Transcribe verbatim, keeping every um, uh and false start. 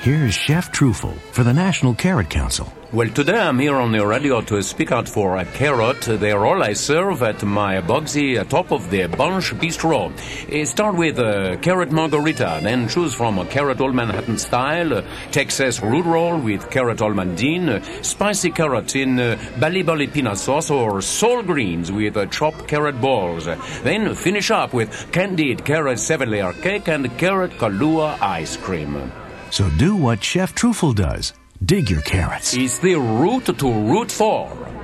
Here's Chef Truffle for the National Carrot Council. Well, today I'm here on the radio to speak out for a carrot. They're all I serve at my Bugsy top of the Bunch Bistro. Uh, start with a carrot margarita, then choose from a carrot Old Manhattan style, uh, Texas root roll with carrot almondine, uh, spicy carrot in uh, bali bali peanut sauce, or soul greens with uh, chopped carrot balls. Uh, then finish up with candied carrot seven-layer cake and carrot Kahlua ice cream. So do what Chef Truffle does. Dig your carrots. It's the root to root for.